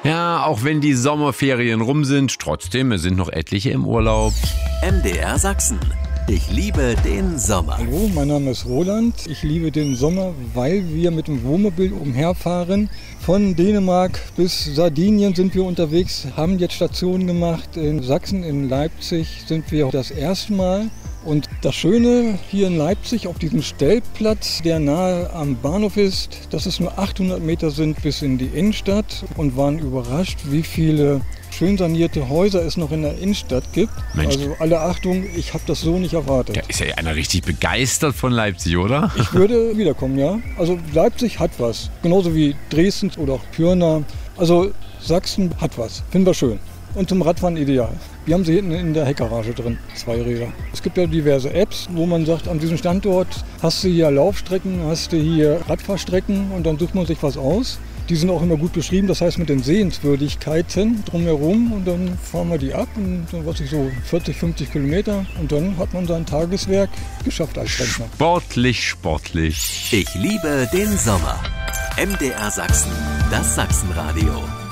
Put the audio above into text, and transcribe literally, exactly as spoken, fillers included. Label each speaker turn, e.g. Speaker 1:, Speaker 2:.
Speaker 1: Ja, auch wenn die Sommerferien rum sind, trotzdem, es sind noch etliche im Urlaub.
Speaker 2: M D R Sachsen. Ich liebe den Sommer.
Speaker 3: Hallo, mein Name ist Roland. Ich liebe den Sommer, weil wir mit dem Wohnmobil umherfahren. Von Dänemark bis Sardinien sind wir unterwegs, haben jetzt Stationen gemacht. In Sachsen, in Leipzig sind wir das erste Mal. Und das Schöne hier in Leipzig auf diesem Stellplatz, der nahe am Bahnhof ist, dass es nur achthundert Meter sind bis in die Innenstadt, und waren überrascht, wie viele schön sanierte Häuser es noch in der Innenstadt gibt.
Speaker 1: Mensch.
Speaker 3: Also alle Achtung, ich habe das so nicht erwartet.
Speaker 1: Da ist ja einer richtig begeistert von Leipzig, oder?
Speaker 3: Ich würde wiederkommen, ja. Also Leipzig hat was, genauso wie Dresden oder auch Pirna. Also Sachsen hat was, finden wir schön. Und zum Radfahren ideal. Wir haben sie hinten in der Heckgarage drin, zwei Räder. Es gibt ja diverse Apps, wo man sagt, an diesem Standort hast du hier Laufstrecken, hast du hier Radfahrstrecken, und dann sucht man sich was aus. Die sind auch immer gut beschrieben, das heißt mit den Sehenswürdigkeiten drumherum, und dann fahren wir die ab, und dann was ich so vierzig, fünfzig Kilometer, und dann hat man sein Tageswerk geschafft als Rentner.
Speaker 1: Sportlich, sportlich.
Speaker 2: Ich liebe den Sommer. M D R Sachsen, das Sachsenradio.